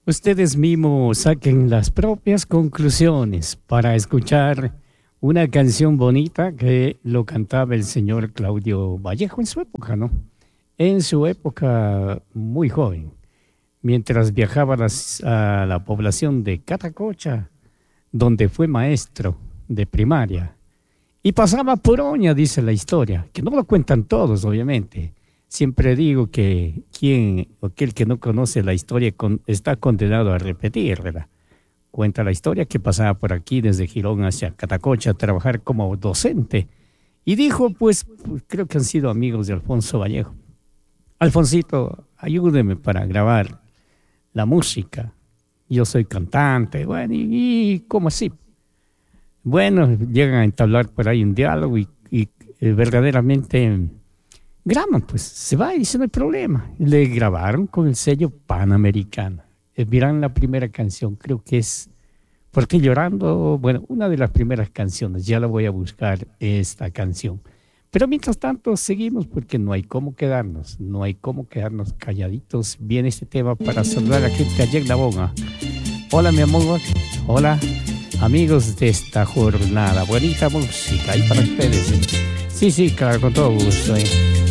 Ustedes mismos saquen las propias conclusiones para escuchar una canción bonita que lo cantaba el señor Claudio Vallejo en su época, ¿no? En su época muy joven, mientras viajaba a la población de Catacocha, donde fue maestro de primaria. Y pasaba por Oña, dice la historia, que no lo cuentan todos, obviamente. Siempre digo que aquel que no conoce la historia está condenado a repetirla. Cuenta la historia que pasaba por aquí desde Girón hacia Catacocha a trabajar como docente. Y dijo, pues creo que han sido amigos de Alfonso Vallejo. Alfonsito, ayúdeme para grabar la música. Yo soy cantante. Bueno, ¿y cómo así? Bueno, llegan a entablar por ahí un diálogo y verdaderamente graban, pues se va y dice no hay problema. Le grabaron con el sello Panamericana. Miran la primera canción, creo que es ¿Por qué llorando? Bueno, una de las primeras canciones, ya la voy a buscar esta canción. Pero mientras tanto seguimos porque no hay cómo quedarnos calladitos. Viene este tema para saludar a la gente allá en La Bona. Hola mi amor, hola amigos de esta jornada, bonita música ahí para ustedes. Sí, claro, con todo gusto.